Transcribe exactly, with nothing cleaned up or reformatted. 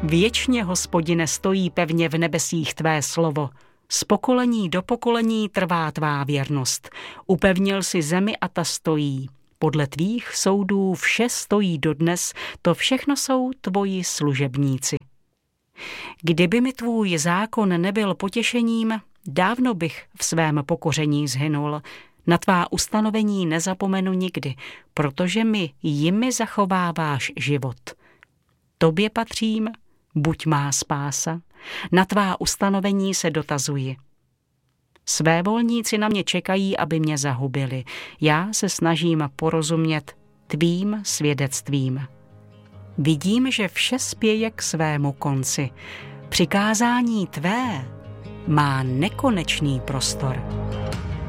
Věčně, Hospodine, stojí pevně v nebesích tvé slovo. Z pokolení do pokolení trvá tvá věrnost. Upevnil si zemi a ta stojí. Podle tvých soudů vše stojí dodnes, to všechno jsou tvoji služebníci. Kdyby mi tvůj zákon nebyl potěšením, dávno bych v svém pokoření zhynul. Na tvá ustanovení nezapomenu nikdy, protože mi jimi zachováváš život. Tobě patřím, buď má spása, na tvá ustanovení se dotazuji. Svévolníci na mě čekají, aby mě zahubili. Já se snažím porozumět tvým svědectvím. Vidím, že vše spěje k svému konci. Přikázání tvé má nekonečný prostor.